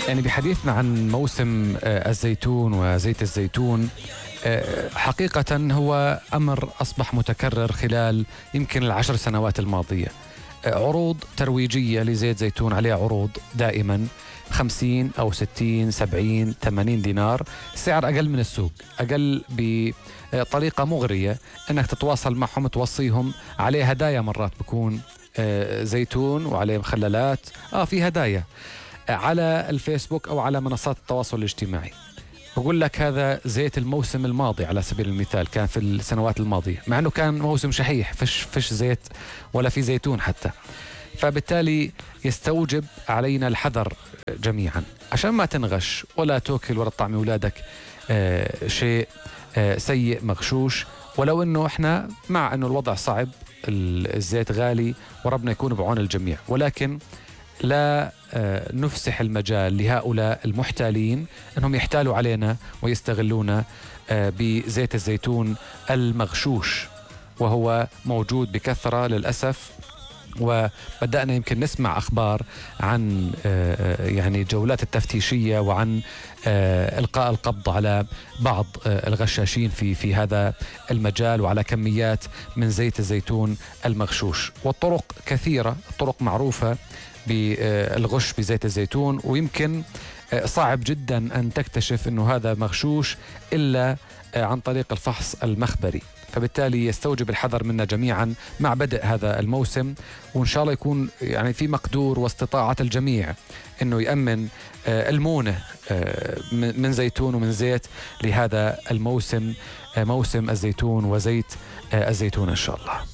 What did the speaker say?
يعني بحديثنا عن موسم الزيتون وزيت الزيتون، حقيقة هو أمر أصبح متكرر خلال يمكن 10 سنوات الماضية. عروض ترويجية لزيت زيتون، عليها عروض دائما 50 أو 60 70 80 دينار، سعر أقل من السوق، أقل بطريقة مغرية أنك تتواصل معهم توصيهم. عليه هدايا، مرات بكون زيتون وعليه مخللات، في هدايا على الفيسبوك أو على منصات التواصل الاجتماعي. بقول لك هذا زيت الموسم الماضي على سبيل المثال، كان في السنوات الماضية، مع أنه كان موسم شحيح، فش زيت ولا في زيتون حتى. فبالتالي يستوجب علينا الحذر جميعا عشان ما تنغش ولا توكل ولا تطعمي أولادك شيء سيء مغشوش. ولو أنه إحنا مع أنه الوضع صعب، الزيت غالي وربنا يكون بعون الجميع، ولكن لا نفسح المجال لهؤلاء المحتالين أنهم يحتالوا علينا ويستغلونا بزيت الزيتون المغشوش، وهو موجود بكثرة للأسف. وبدأنا يمكن نسمع أخبار عن يعني جولات التفتيشية وعن إلقاء القبض على بعض الغشاشين في هذا المجال وعلى كميات من زيت الزيتون المغشوش. والطرق كثيرة، الطرق معروفة بالغش بزيت الزيتون، ويمكن صعب جدا أن تكتشف أنه هذا مغشوش إلا عن طريق الفحص المخبري. فبالتالي يستوجب الحذر منا جميعا مع بدء هذا الموسم، وإن شاء الله يكون يعني في مقدور واستطاعة الجميع أنه يأمن المونة من زيتون ومن زيت لهذا الموسم، موسم الزيتون وزيت الزيتون إن شاء الله.